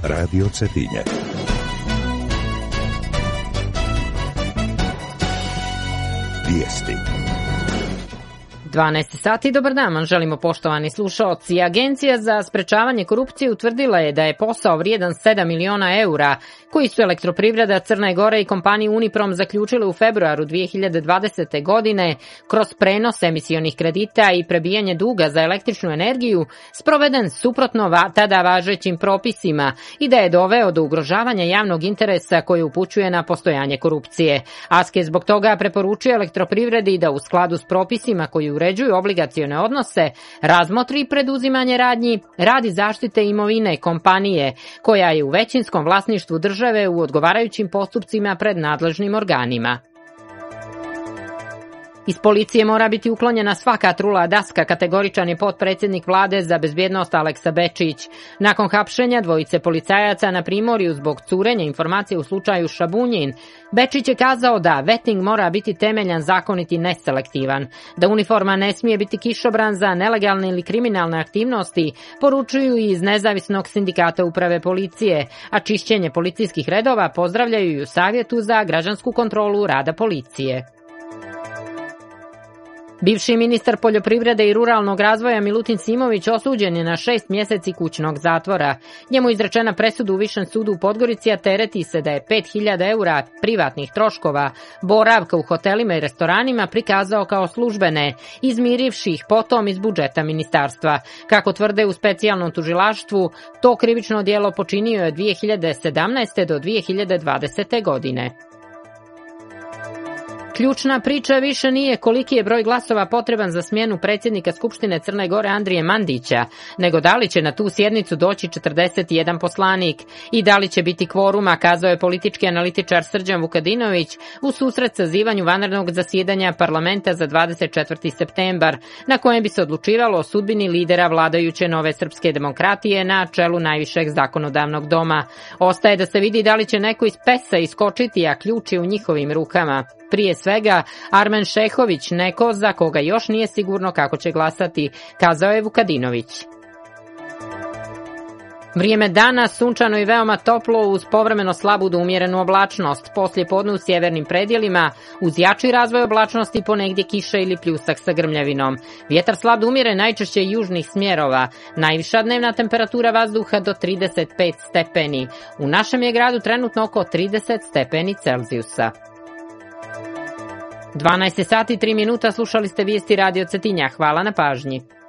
Radio Cetinje. Vijesti. 12 sati, dobar dan, vam želimo poštovani slušaoci. Agencija za sprečavanje korupcije utvrdila je da je posao vrijedan 7 miliona eura, koji su Elektroprivreda Crne Gore i kompanija Uniprom zaključile u februaru 2020. godine kroz prenos emisionih kredita i prebijanje duga za električnu energiju, sproveden suprotno tada važećim propisima i da je doveo do ugrožavanja javnog interesa koji upućuje na postojanje korupcije. ASKE zbog toga preporučuje Elektroprivredi da u skladu s propisima koji uređuju obligacione odnose, razmotri preduzimanje radnji radi zaštite imovine kompanije, koja je u većinskom vlasništvu države u odgovarajućim postupcima pred nadležnim organima. Iz policije mora biti uklonjena svaka trula daska, kategoričan je potpredsjednik vlade za bezbjednost Aleksa Bečić. Nakon hapšenja dvojice policajaca na Primorju zbog curenja informacije u slučaju Šabunjin, Bečić je kazao da vetting mora biti temeljan, zakonit i neselektivan, da uniforma ne smije biti kišobran za nelegalne ili kriminalne aktivnosti, poručuju i iz nezavisnog sindikata uprave policije, a čišćenje policijskih redova pozdravljaju i u Savjetu za građansku kontrolu rada policije. Bivši ministar poljoprivrede i ruralnog razvoja Milutin Simović osuđen je na 6 mjeseci kućnog zatvora. Njemu je izrečena presuda u Višem sudu u Podgorici, a tereti se da je 5.000 eura privatnih troškova boravka u hotelima i restoranima prikazao kao službene, izmirivši ih potom iz budžeta ministarstva. Kako tvrde u specijalnom tužilaštvu, to krivično djelo počinio je od 2017. do 2020. godine. Ključna priča više nije koliki je broj glasova potreban za smjenu predsjednika Skupštine Crne Gore Andrije Mandića, nego da li će na tu sjednicu doći 41 poslanik i da li će biti kvoruma, kazao je politički analitičar Srđan Vukadinović u susret sazivanju vanrednog zasjedanja parlamenta za 24. septembar, na kojem bi se odlučivalo o sudbini lidera vladajuće Nove srpske demokratije na čelu najvišeg zakonodavnog doma. Ostaje da se vidi da li će neko iz PES-a iskočiti, a ključ je u njihovim rukama. Prije svega, Armen Šehović, neko za koga još nije sigurno kako će glasati, kazao je Vukadinović. Vrijeme dana sunčano i veoma toplo uz povremeno slabu do umjerenu oblačnost. Poslije podne u sjevernim predjelima uz jači razvoj oblačnosti ponegdje kiša ili pljusak sa grmljavinom. Vjetar slab do umjeren, najčešće južnih smjerova. Najviša dnevna temperatura vazduha do 35 stepeni. U našem je gradu trenutno oko 30 stepeni Celzijusa. 12 sati 3 minuta, slušali ste vijesti Radio Cetinja. Hvala na pažnji.